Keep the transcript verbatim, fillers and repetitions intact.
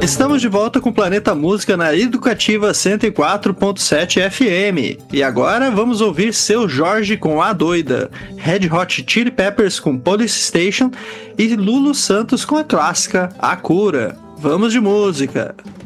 Estamos de volta com o Planeta Música na Educativa cento e quatro ponto sete F M. E agora vamos ouvir Seu Jorge com A Doida, Red Hot Chili Peppers com Police Station e Lulu Santos com a clássica A Cura. Vamos de música!